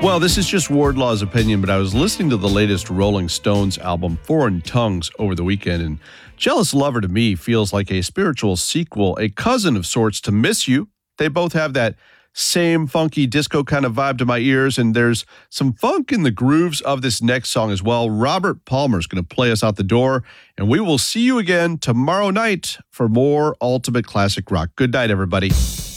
Well, this is just Wardlaw's opinion, but I was listening to the latest Rolling Stones album, Foreign Tongues, over the weekend, and Jealous Lover to me feels like a spiritual sequel, a cousin of sorts to Miss You. They both have that same funky disco kind of vibe to my ears, and there's some funk in the grooves of this next song as well. Robert Palmer is going to play us out the door, and we will see you again tomorrow night for more Ultimate Classic Rock. Good night, everybody.